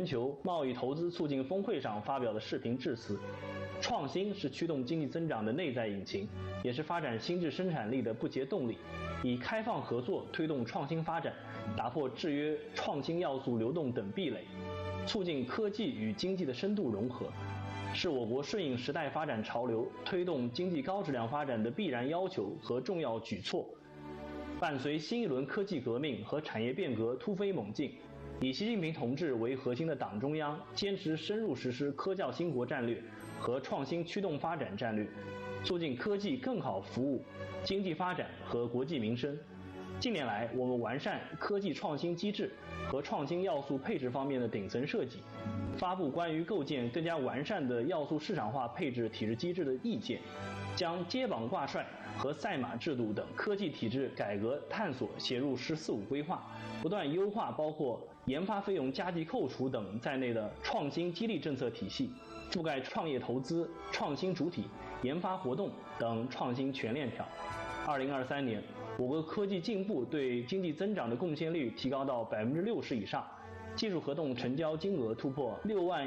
全球贸易投资促进峰会上发表的视频致辞。创新是驱动经济增长的内在引擎，也是发展新质生产力的不竭动力。以开放合作推动创新发展，打破制约创新要素流动等壁垒，促进科技与经济的深度融合，是我国顺应时代发展潮流、推动经济高质量发展的必然要求和重要举措。伴随新一轮科技革命和产业变革突飞猛进，以习近平同志为核心的党中央坚持深入实施科教兴国战略和创新驱动发展战略，促进科技更好服务经济发展和国计民生。近年来，我们完善科技创新机制和创新要素配置方面的顶层设计，发布关于构建更加完善的要素市场化配置体制机制的意见，将接榜挂帅和赛马制度等科技体制改革探索写入“十四五”规划，不断优化包括研发费用加计扣除等在内的创新激励政策体系，覆盖创业投资、创新主体、研发活动等创新全链条。2023年，我国科技进步对经济增长的贡献率提高到60%以上，技术合同成交金额突破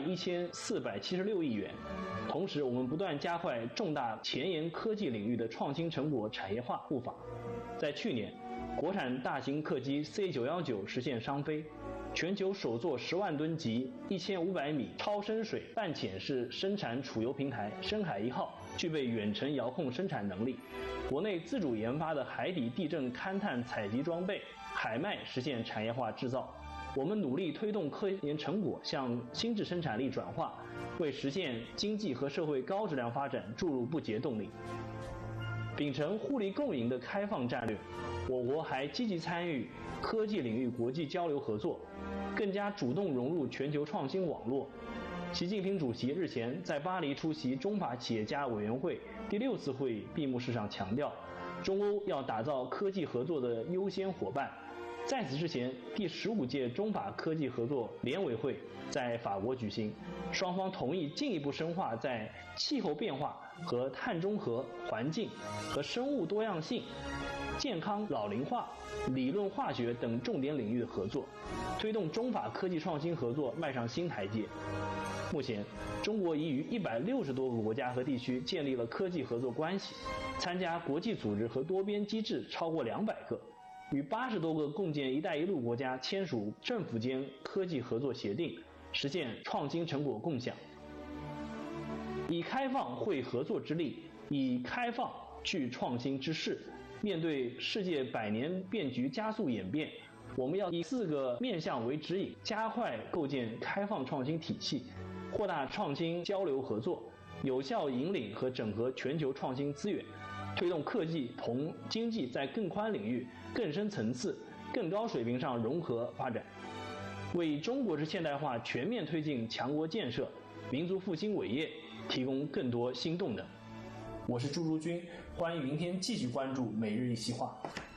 61476亿元。同时，我们不断加快重大前沿科技领域的创新成果产业化步伐。在去年，国产大型客机 C919 实现商飞，全球首座10万吨级、1500米超深水半潜式生产储油平台深海1号具备远程遥控生产能力。国内自主研发的海底地震勘探采集装备海脉实现产业化制造。我们努力推动科研成果向新质生产力转化，为实现经济和社会高质量发展注入不竭动力。秉承互利共赢的开放战略，我国还积极参与科技领域国际交流合作，更加主动融入全球创新网络。习近平主席日前在巴黎出席中法企业家委员会第6次会议闭幕式上强调，中欧要打造科技合作的优先伙伴。在此之前，第15届中法科技合作联委会在法国举行，双方同意进一步深化在气候变化和碳中和、环境和生物多样性、健康老龄化、理论化学等重点领域的合作，推动中法科技创新合作迈上新台阶。目前，中国已与160多个国家和地区建立了科技合作关系，参加国际组织和多边机制超过200个，与80多个共建“一带一路”国家签署政府间科技合作协定，实现创新成果共享。以开放会合作之力，以开放聚创新之势。面对世界100年变局加速演变，我们要以4个面向为指引，加快构建开放创新体系，扩大创新交流合作，有效引领和整合全球创新资源，推动科技同经济在更宽领域、更深层次、更高水平上融合发展，为中国之现代化全面推进强国建设、民族复兴伟业提供更多新动能。我是朱竹君，欢迎明天继续关注每日一席话。